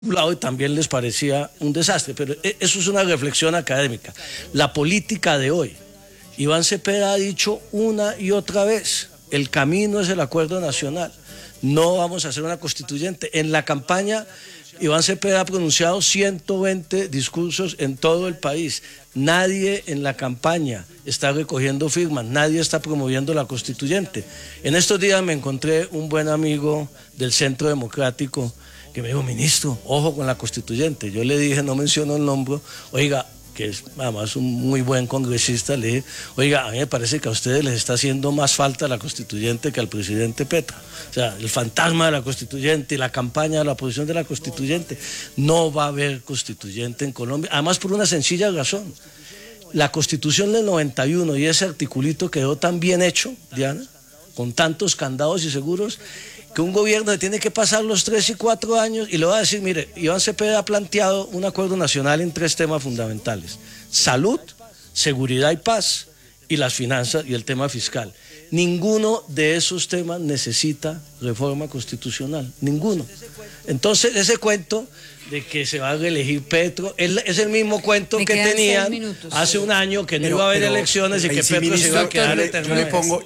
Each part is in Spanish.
lado y también les parecía un desastre, pero eso es una reflexión académica. La política de hoy, Iván Cepeda ha dicho una y otra vez, el camino es el acuerdo nacional, no vamos a hacer una constituyente. En la campaña, Iván Cepeda ha pronunciado 120 discursos en todo el país. Nadie en la campaña está recogiendo firmas, nadie está promoviendo la constituyente. En estos días me encontré un buen amigo del Centro Democrático que me dijo, ministro, ojo con la constituyente. Yo le dije, no menciono el nombre, oiga, que es además un muy buen congresista, le dije, oiga, a mí me parece que a ustedes les está haciendo más falta la constituyente que al presidente Petro. O sea, el fantasma de la constituyente y la campaña de la oposición de la constituyente. No va a haber constituyente en Colombia, además por una sencilla razón. La Constitución del 91 y ese articulito quedó tan bien hecho, Diana, con tantos candados y seguros, que un gobierno tiene que pasar los 3 y 4 años y le va a decir, mire, Iván Cepeda ha planteado un acuerdo nacional en 3 temas fundamentales: salud, seguridad y paz, y las finanzas y el tema fiscal. Ninguno de esos temas necesita reforma constitucional, ninguno. Entonces, ese cuento de que se va a reelegir Petro es el mismo cuento que tenían hace un año, que no iba a haber elecciones y que sí, Petro ministro, se iba a quedar eternamente.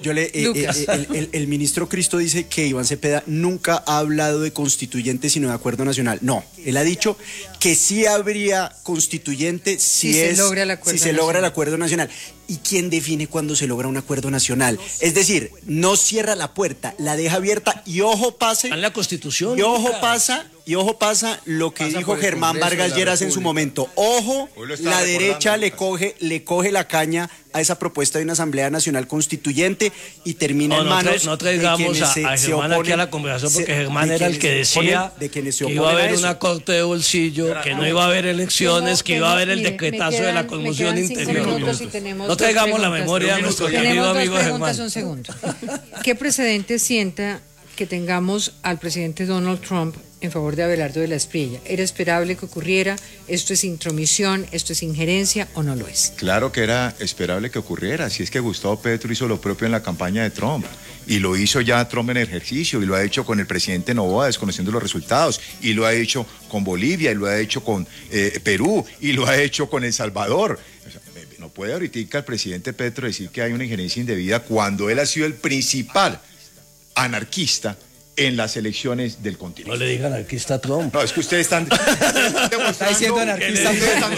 El ministro Cristo dice que Iván Cepeda nunca ha hablado de constituyente sino de acuerdo nacional. No, él ha dicho que sí habría constituyente si se logra el acuerdo nacional. ¿Y quién define cuándo se logra un acuerdo nacional? Es decir, no cierra la puerta, la deja abierta y ojo pase. En la Constitución. Y ojo pasa lo que dijo Germán Vargas Lleras en su momento. Ojo, la derecha le coge la caña a esa propuesta de una Asamblea Nacional Constituyente y termina en manos no traigamos a Germán aquí a la conversación, porque Germán era el que decía que iba a haber una corte de bolsillo, que no iba a haber elecciones, que iba a haber el decretazo de la conmoción interior. No traigamos la memoria de nuestro querido amigo Germán. Un segundo. ¿Qué precedente sienta que tengamos al presidente Donald Trump en favor de Abelardo de la Espriella? ¿Era esperable que ocurriera? ¿Esto es intromisión? ¿Esto es injerencia o no lo es? Claro que era esperable que ocurriera. Si es que Gustavo Petro hizo lo propio en la campaña de Trump. Y lo hizo ya Trump en ejercicio, y lo ha hecho con el presidente Noboa desconociendo los resultados, y lo ha hecho con Bolivia, y lo ha hecho con Perú, y lo ha hecho con El Salvador. O sea, no puede ahorita el presidente Petro decir que hay una injerencia indebida cuando él ha sido el principal anarquista en las elecciones del continente. No le digan anarquista a Trump. No, es que ustedes están está diciendo anarquista.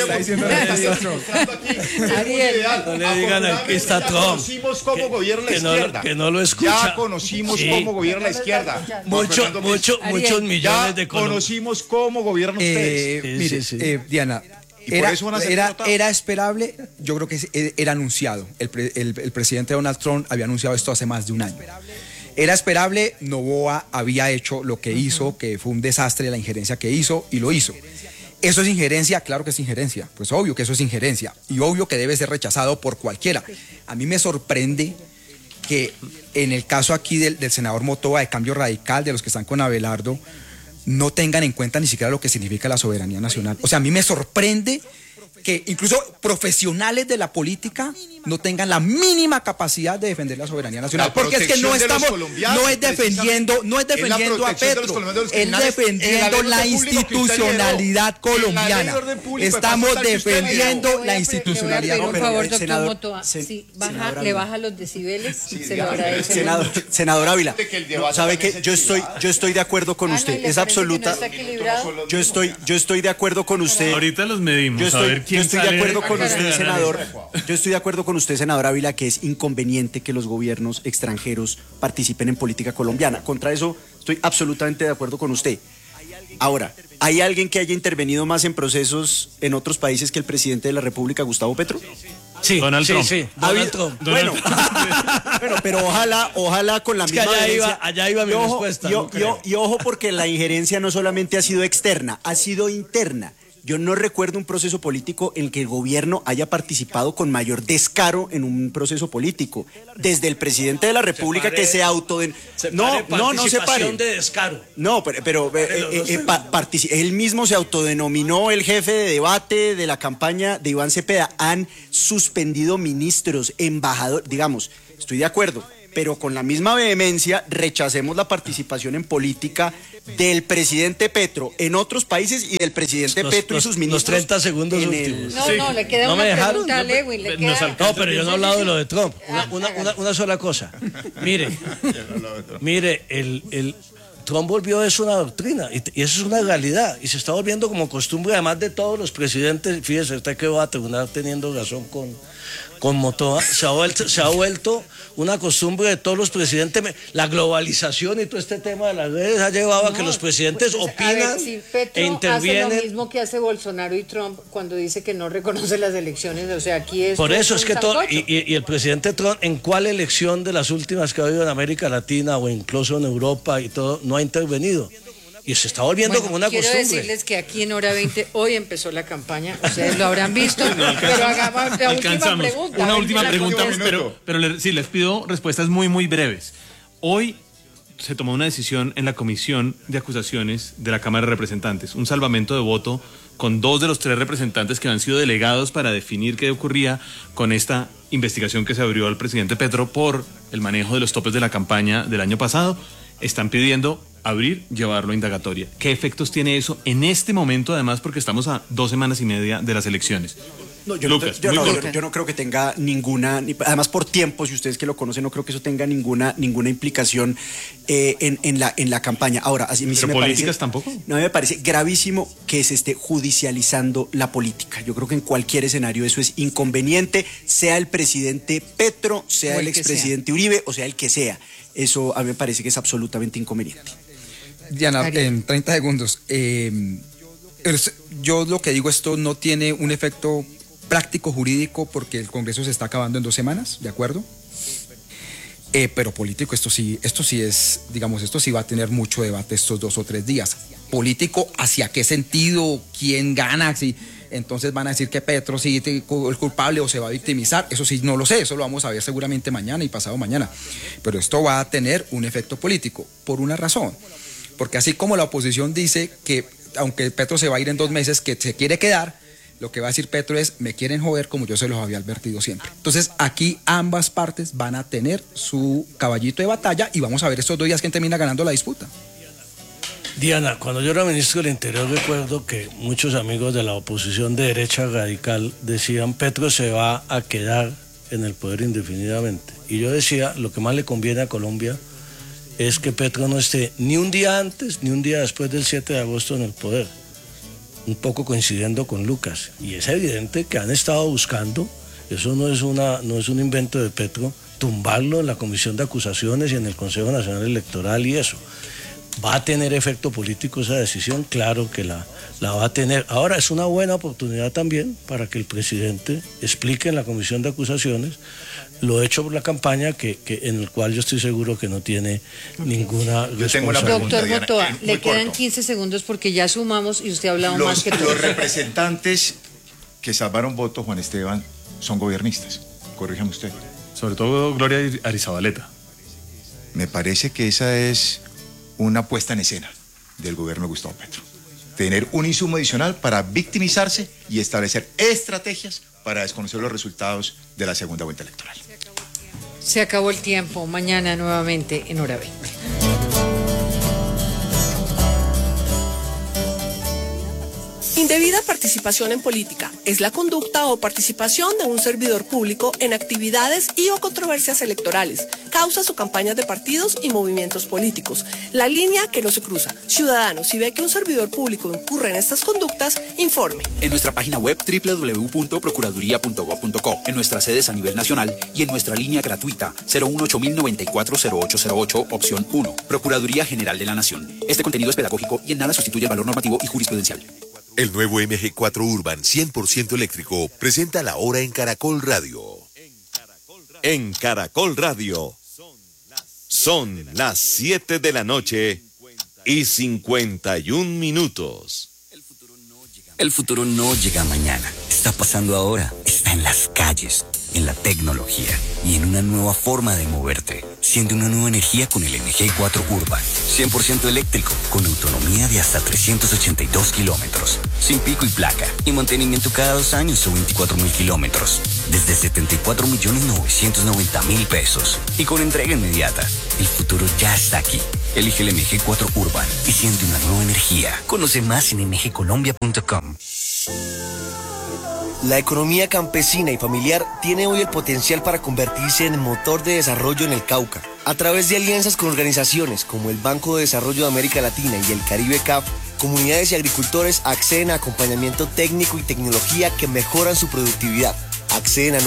No le digan anarquista a Trump. Conocimos cómo gobierna la izquierda. Que no lo escucha. Ya conocimos cómo gobierna la izquierda. Muchos millones de colombianos. Conocimos cómo gobierna ustedes. Diana, era esperable, yo creo que era anunciado. El presidente Donald Trump había anunciado esto hace más de un año. Era esperable, Noboa había hecho lo que hizo, que fue un desastre la injerencia que hizo, y lo hizo. ¿Eso es injerencia? Claro que es injerencia, pues obvio que eso es injerencia, y obvio que debe ser rechazado por cualquiera. A mí me sorprende que en el caso aquí del senador Motoa de Cambio Radical, de los que están con Abelardo, no tengan en cuenta ni siquiera lo que significa la soberanía nacional. O sea, a mí me sorprende que incluso profesionales de la política no tengan la mínima capacidad de defender la soberanía nacional, porque es que no es defendiendo a Petro, es defendiendo la institucionalidad colombiana. Estamos defendiendo la institucionalidad. Por favor, doctor Motoa, le baja los decibeles, se lo agradece. Senador Ávila, sabe que yo estoy de acuerdo con usted, es absoluta. Yo estoy de acuerdo con usted. Ahorita los medimos, a ver quién estoy de acuerdo con usted, senador. Yo estoy de acuerdo con usted, senador Ávila, que es inconveniente que los gobiernos extranjeros participen en política colombiana. Contra eso estoy absolutamente de acuerdo con usted. Ahora, ¿hay alguien que haya intervenido más en procesos en otros países que el presidente de la República, Gustavo Petro? Sí, Donald Trump. Donald Trump. Bueno, pero ojalá con la misma injerencia. Allá iba mi respuesta. Y ojo, porque la injerencia no solamente ha sido externa, ha sido interna. Yo no recuerdo un proceso político en el que el gobierno haya participado con mayor descaro en un proceso político. Desde el presidente de la República que se no se pare. De descaro. No, pero él mismo se autodenominó el jefe de debate de la campaña de Iván Cepeda. Han suspendido ministros, embajadores, digamos, estoy de acuerdo. pero con la misma vehemencia rechacemos la participación en política del presidente Petro en otros países y del presidente Petro y sus ministros. Los 30 segundos últimos. No, le queda una pregunta a Lewin. No, pero yo no he hablado de lo de Trump. Una sola cosa. Mire, Trump volvió eso una doctrina y eso es una realidad y se está volviendo como costumbre además de todos los presidentes. Fíjese usted que va a terminar teniendo razón con Motoa. Se ha vuelto una costumbre de todos los presidentes. La globalización y todo este tema de las redes ha llevado a que los presidentes opinan e intervienen. Hace lo mismo que hace Bolsonaro y Trump cuando dice que no reconoce las elecciones. O sea, aquí es. Por eso es que todo. Y el presidente Trump, ¿en cuál elección de las últimas que ha habido en América Latina o incluso en Europa y todo, no ha intervenido? Y se está volviendo como una costumbre. Quiero decirles que aquí en Hora 20 hoy empezó la campaña, ustedes lo habrán visto, pero hagamos la última pregunta. Una última pregunta, pero sí, les pido respuestas muy, muy breves. Hoy se tomó una decisión en la Comisión de Acusaciones de la Cámara de Representantes, un salvamento de voto con 2 de los 3 representantes que han sido delegados para definir qué ocurría con esta investigación que se abrió al presidente Petro por el manejo de los topes de la campaña del año pasado. Están pidiendo llevarlo a indagatoria. ¿Qué efectos tiene eso en este momento, además, porque estamos a 2 semanas y media de las elecciones? No, yo no creo que tenga ninguna, además por tiempo, si ustedes que lo conocen, no creo que eso tenga ninguna implicación en la campaña. Ahora, así me ¿Pero políticas tampoco? No, me parece gravísimo que se esté judicializando la política. Yo creo que en cualquier escenario eso es inconveniente, sea el presidente Petro, sea el expresidente Uribe, o sea el que sea. Eso a mí me parece que es absolutamente inconveniente. Diana, en 30 segundos. Yo lo que digo, esto no tiene un efecto práctico jurídico porque el Congreso se está acabando en 2 semanas, ¿de acuerdo? Pero político, esto sí es, digamos, esto sí va a tener mucho debate estos 2 o 3 días. Político, ¿hacia qué sentido? ¿Quién gana? Si entonces van a decir que Petro sí es culpable o se va a victimizar. Eso sí, no lo sé, eso lo vamos a ver seguramente mañana y pasado mañana. Pero esto va a tener un efecto político, por una razón. Porque así como la oposición dice que, aunque Petro se va a ir en 2 meses, que se quiere quedar, lo que va a decir Petro es, me quieren joder como yo se los había advertido siempre. Entonces, aquí ambas partes van a tener su caballito de batalla y vamos a ver estos 2 días quién termina ganando la disputa. Diana, cuando yo era ministro del Interior recuerdo que muchos amigos de la oposición de derecha radical decían Petro se va a quedar en el poder indefinidamente. Y yo decía, lo que más le conviene a Colombia es que Petro no esté ni un día antes ni un día después del 7 de agosto en el poder, un poco coincidiendo con Lucas. Y es evidente que han estado buscando, eso no es un invento de Petro, tumbarlo en la Comisión de Acusaciones y en el Consejo Nacional Electoral y eso. ¿Va a tener efecto político esa decisión? Claro que la va a tener. Ahora es una buena oportunidad también para que el presidente explique en la Comisión de Acusaciones lo hecho por la campaña en el cual yo estoy seguro que no tiene ninguna responsabilidad. Tengo una pregunta, doctor Diana, Motoa, le quedan 15 segundos porque ya sumamos y usted ha hablado más que todos. Los representantes que salvaron votos, Juan Esteban, son gobiernistas. Corríjame usted. Sobre todo Gloria Arizabaleta. Me parece que esa es una puesta en escena del gobierno de Gustavo Petro. Tener un insumo adicional para victimizarse y establecer estrategias para desconocer los resultados de la segunda vuelta electoral. Se acabó el tiempo. Mañana nuevamente en Hora 20. Indebida participación en política es la conducta o participación de un servidor público en actividades y o controversias electorales, causas o campañas de partidos y movimientos políticos. La línea que no se cruza. Ciudadano, si ve que un servidor público incurre en estas conductas, informe. En nuestra página web www.procuraduría.gov.co, en nuestras sedes a nivel nacional y en nuestra línea gratuita 018-094-0808, opción 1. Procuraduría General de la Nación. Este contenido es pedagógico y en nada sustituye el valor normativo y jurisprudencial. El nuevo MG4 Urban 100% eléctrico presenta la hora en Caracol Radio. En Caracol Radio son las 7 de la noche y 51 minutos. El futuro no llega mañana, está pasando ahora, está en las calles, en la tecnología y en una nueva forma de moverte. Siente una nueva energía con el MG4 Urban. 100% eléctrico, con autonomía de hasta 382 kilómetros. Sin pico y placa. Y mantenimiento cada 2 años o 24.000 kilómetros. Desde 74.990.000 pesos. Y con entrega inmediata. El futuro ya está aquí. Elige el MG4 Urban y siente una nueva energía. Conoce más en mgcolombia.com. La economía campesina y familiar tiene hoy el potencial para convertirse en motor de desarrollo en el Cauca. A través de alianzas con organizaciones como el Banco de Desarrollo de América Latina y el Caribe CAF, comunidades y agricultores acceden a acompañamiento técnico y tecnología que mejoran su productividad. Acceden a